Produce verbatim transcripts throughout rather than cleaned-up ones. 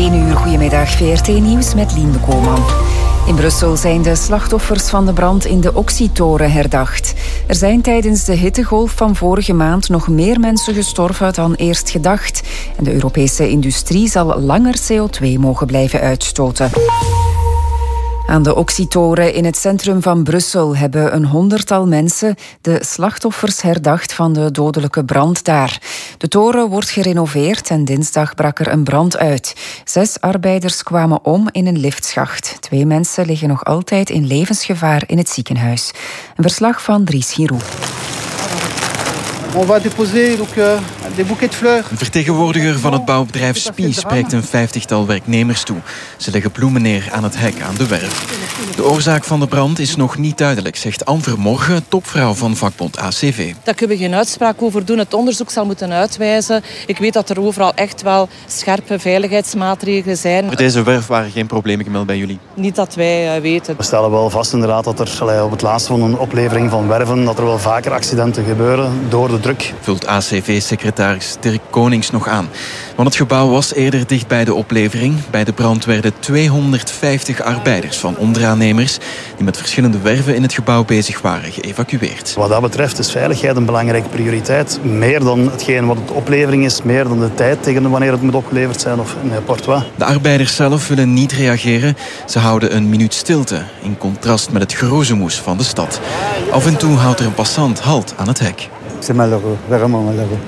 één uur, goedemiddag, V R T-nieuws met Lien de Koolman. In Brussel zijn de slachtoffers van de brand in de Oxytoren herdacht. Er zijn tijdens de hittegolf van vorige maand nog meer mensen gestorven dan eerst gedacht. En de Europese industrie zal langer C O twee mogen blijven uitstoten. Aan de Oxytoren in het centrum van Brussel hebben een honderdtal mensen de slachtoffers herdacht van de dodelijke brand daar. De toren wordt gerenoveerd en dinsdag brak er een brand uit. Zes arbeiders kwamen om in een liftschacht. Twee mensen liggen nog altijd in levensgevaar in het ziekenhuis. Een verslag van Dries Giroux. On va déposer donc euh, des bouquets de fleurs. Een vertegenwoordiger van het bouwbedrijf Spie spreekt een vijftigtal werknemers toe. Ze leggen bloemen neer aan het hek aan de werf. De oorzaak van de brand is nog niet duidelijk, zegt Anne Vermorgen, topvrouw van vakbond A C V. Daar kunnen we geen uitspraak over doen. Het onderzoek zal moeten uitwijzen. Ik weet dat er overal echt wel scherpe veiligheidsmaatregelen zijn. Voor deze werf waren geen problemen gemeld bij jullie? Niet dat wij uh, weten. We stellen wel vast inderdaad dat er allee, op het laatste van een oplevering van werven dat er wel vaker accidenten gebeuren door de druk. Vult A C V-secretaris Dirk Konings nog aan. Want het gebouw was eerder dicht bij de oplevering. Bij de brand werden tweehonderdvijftig arbeiders van onderaannemers die met verschillende werven in het gebouw bezig waren geëvacueerd. Wat dat betreft is veiligheid een belangrijke prioriteit. Meer dan hetgeen wat de oplevering is, meer dan de tijd tegen wanneer het moet opgeleverd zijn of in Portois. De arbeiders zelf willen niet reageren. Ze houden een minuut stilte, in contrast met het groezemoes van de stad. Af en toe houdt er een passant halt aan het hek. C'est malheureux, vraiment malheureux.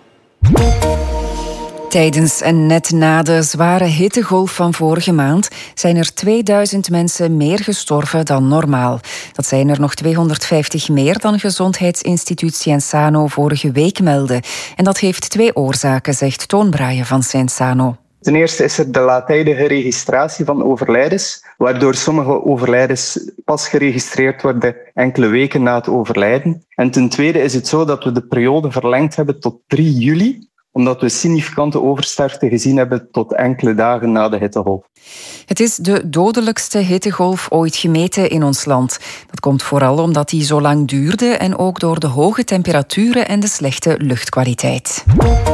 Tijdens en net na de zware hittegolf van vorige maand zijn er tweeduizend mensen meer gestorven dan normaal. Dat zijn er nog tweehonderdvijftig meer dan Gezondheidsinstituut Cienzano vorige week meldde. En dat heeft twee oorzaken, zegt Toon Braaien van Cienzano. Ten eerste is er de laattijdige registratie van overlijdens, waardoor sommige overlijdens pas geregistreerd worden enkele weken na het overlijden. En ten tweede is het zo dat we de periode verlengd hebben tot drie juli, omdat we significante oversterfte gezien hebben tot enkele dagen na de hittegolf. Het is de dodelijkste hittegolf ooit gemeten in ons land. Dat komt vooral omdat die zo lang duurde en ook door de hoge temperaturen en de slechte luchtkwaliteit.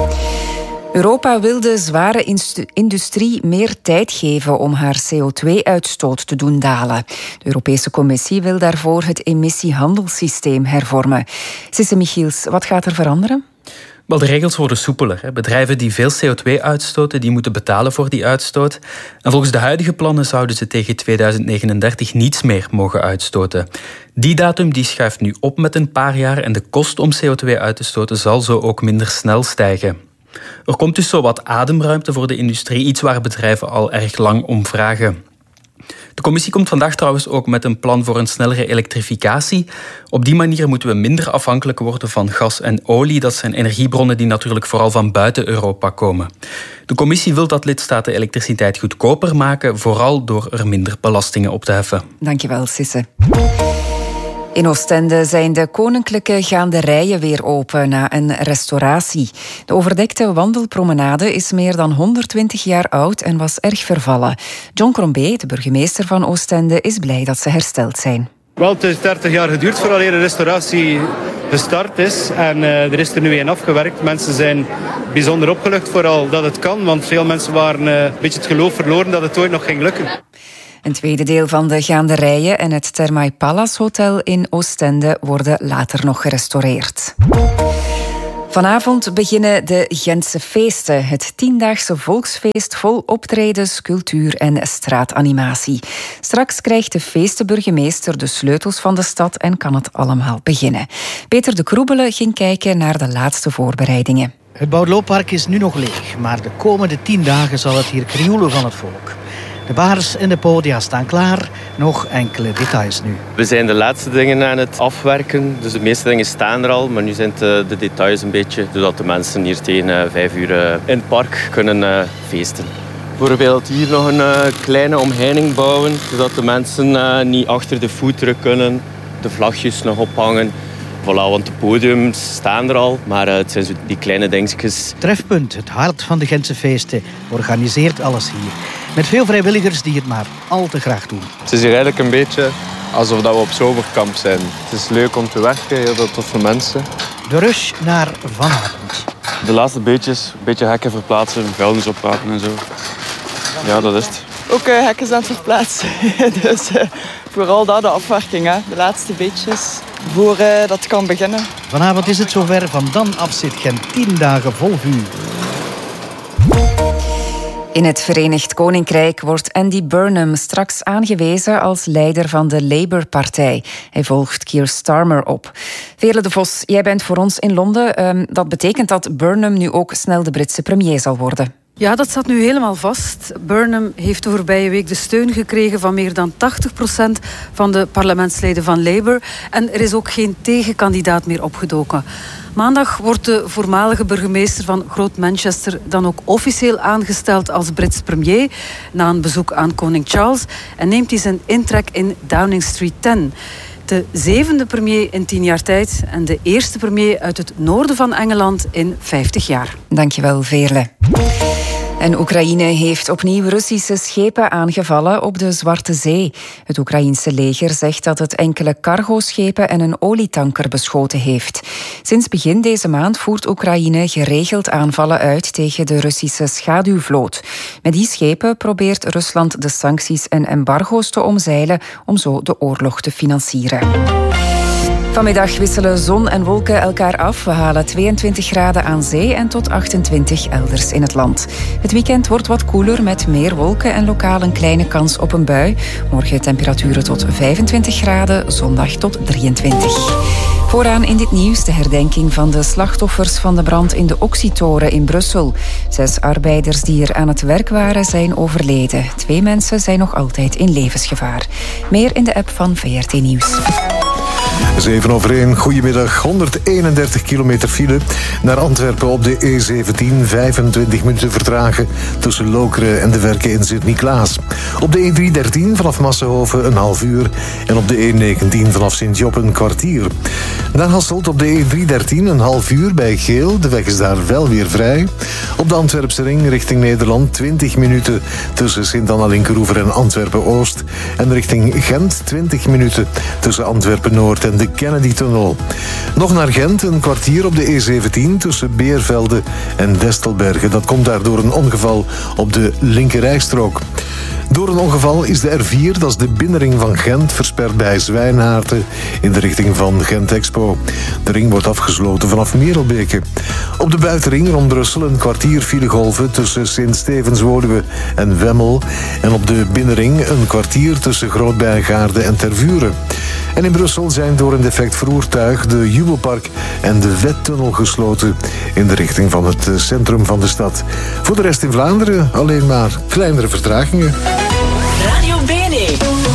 Europa wil de zware industrie meer tijd geven om haar C O twee uitstoot te doen dalen. De Europese Commissie wil daarvoor het emissiehandelssysteem hervormen. Sisse Michiels, wat gaat er veranderen? Wel, de regels worden soepeler. Bedrijven die veel C O twee uitstoten, die moeten betalen voor die uitstoot. En volgens de huidige plannen zouden ze tegen tweeduizend negenendertig niets meer mogen uitstoten. Die datum die schuift nu op met een paar jaar en de kost om C O twee uit te stoten zal zo ook minder snel stijgen. Er komt dus zo wat ademruimte voor de industrie, iets waar bedrijven al erg lang om vragen. De commissie komt vandaag trouwens ook met een plan voor een snellere elektrificatie. Op die manier moeten we minder afhankelijk worden van gas en olie. Dat zijn energiebronnen die natuurlijk vooral van buiten Europa komen. De commissie wil dat lidstaten elektriciteit goedkoper maken, vooral door er minder belastingen op te heffen. Dankjewel, Sisse. In Oostende zijn de koninklijke gaanderijen weer open na een restauratie. De overdekte wandelpromenade is meer dan honderdtwintig jaar oud en was erg vervallen. John Crombé, de burgemeester van Oostende, is blij dat ze hersteld zijn. Wel, het is dertig jaar geduurd voordat de restauratie gestart is. En uh, er is er nu een afgewerkt. Mensen zijn bijzonder opgelucht vooral dat het kan. Want veel mensen waren uh, een beetje het geloof verloren dat het ooit nog ging lukken. Een tweede deel van de gaanderijen en het Thermae Palace Hotel in Oostende worden later nog gerestaureerd. Vanavond beginnen de Gentse feesten, het tiendaagse volksfeest vol optredens, cultuur en straatanimatie. Straks krijgt de feestenburgemeester de sleutels van de stad en kan het allemaal beginnen. Peter de Kroebele ging kijken naar de laatste voorbereidingen. Het Boudelooppark is nu nog leeg, maar de komende tien dagen zal het hier krioelen van het volk. De bars en de podia staan klaar. Nog enkele details nu. We zijn de laatste dingen aan het afwerken. Dus de meeste dingen staan er al. Maar nu zijn het de details een beetje. Zodat de mensen hier tegen vijf uur in het park kunnen feesten. Bijvoorbeeld hier nog een kleine omheining bouwen. Zodat de mensen niet achter de voeteren kunnen. De vlagjes nog ophangen. Voilà, want de podiums staan er al, maar het zijn zo die kleine dingetjes. Trefpunt, het hart van de Gentse feesten, organiseert alles hier. Met veel vrijwilligers die het maar al te graag doen. Het is hier eigenlijk een beetje alsof we op zomerkamp zijn. Het is leuk om te werken, heel veel toffe mensen. De rush naar vanavond. De laatste beetjes, een beetje hekken verplaatsen, vuilnis oprapen en zo. Ja, dat is het. Ook uh, hekjes aan het verplaatsen. Dus uh, vooral dat, de afwerking, hè. De laatste beetjes voor uh, dat kan beginnen. Vanavond is het zover. Van dan af zit Gent tien dagen vol vuur. In het Verenigd Koninkrijk wordt Andy Burnham straks aangewezen als leider van de Labour-partij. Hij volgt Keir Starmer op. Veerle de Vos, jij bent voor ons in Londen. Um, dat betekent dat Burnham nu ook snel de Britse premier zal worden. Ja, dat staat nu helemaal vast. Burnham heeft de voorbije week de steun gekregen van meer dan tachtig procent van de parlementsleden van Labour. En er is ook geen tegenkandidaat meer opgedoken. Maandag wordt de voormalige burgemeester van Groot Manchester dan ook officieel aangesteld als Brits premier na een bezoek aan koning Charles en neemt hij zijn intrek in Downing Street tien. De zevende premier in tien jaar tijd en de eerste premier uit het noorden van Engeland in vijftig jaar. Dankjewel, Veerle. En Oekraïne heeft opnieuw Russische schepen aangevallen op de Zwarte Zee. Het Oekraïense leger zegt dat het enkele cargoschepen en een olietanker beschoten heeft. Sinds begin deze maand voert Oekraïne geregeld aanvallen uit tegen de Russische schaduwvloot. Met die schepen probeert Rusland de sancties en embargo's te omzeilen om zo de oorlog te financieren. Vanmiddag wisselen zon en wolken elkaar af. We halen tweeëntwintig graden aan zee en tot achtentwintig elders in het land. Het weekend wordt wat koeler met meer wolken en lokaal een kleine kans op een bui. Morgen temperaturen tot vijfentwintig graden, zondag tot drieëntwintig. Vooraan in dit nieuws de herdenking van de slachtoffers van de brand in de Oxytoren in Brussel. Zes arbeiders die er aan het werk waren zijn overleden. Twee mensen zijn nog altijd in levensgevaar. Meer in de app van V R T Nieuws. zeven over één, goedemiddag. honderdeenendertig kilometer file naar Antwerpen op de E zeventien. vijfentwintig minuten vertragen tussen Lokeren en de werken in Sint-Niklaas. Op de E driehonderddertien vanaf Massenhoven een half uur. En op de E negentien vanaf Sint-Job een kwartier. Naar Hasselt op de E driehonderddertien een half uur bij Geel. De weg is daar wel weer vrij. Op de Antwerpse ring richting Nederland twintig minuten tussen Sint-Anna-Linkeroever en Antwerpen-Oost. En richting Gent twintig minuten tussen Antwerpen-Noord en de Kennedy-tunnel. Nog naar Gent, een kwartier op de E zeventien tussen Beervelde en Destelbergen. Dat komt daar door een ongeval op de linkerrijstrook. Door een ongeval is de R vier, dat is de binnenring van Gent, versperd bij Zwijnaarten in de richting van Gent Expo. De ring wordt afgesloten vanaf Merelbeke. Op de buitenring rond Brussel een kwartier filegolven tussen Sint-Stevens-Woluwe en Wemmel. En op de binnenring een kwartier tussen Groot-Bijgaarde en Tervuren. En in Brussel zijn door een defect voertuig de Jubelpark en de Vettunnel gesloten in de richting van het centrum van de stad. Voor de rest in Vlaanderen alleen maar kleinere vertragingen. Radio Bene.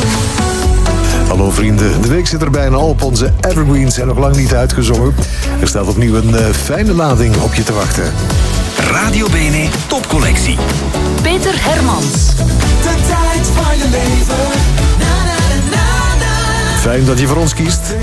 Hallo vrienden, de week zit er bijna op. Onze evergreens zijn nog lang niet uitgezongen. Er staat opnieuw een uh, fijne lading op je te wachten. Radio Bene topcollectie. Peter Hermans. De tijd van je leven. Fijn dat je voor ons kiest.